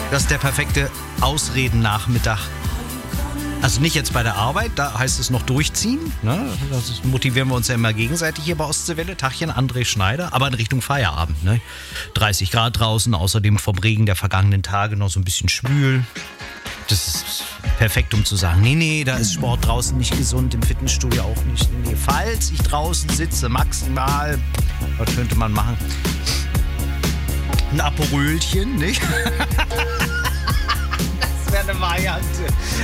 Das ist der perfekte Ausredennachmittag. Also nicht jetzt bei der Arbeit, da heißt es noch durchziehen. Ne? Das motivieren wir uns ja immer gegenseitig hier bei Ostseewelle. Tachchen, André Schneider, aber in Richtung Feierabend. Ne? 30 Grad draußen, außerdem vom Regen der vergangenen Tage noch so ein bisschen schwül. Das ist perfekt, um zu sagen, nee, da ist Sport draußen nicht gesund, im Fitnessstudio auch nicht. Nee, falls ich draußen sitze, maximal, was könnte man machen? Ein Aperölchen, nicht? Das wäre eine Variante.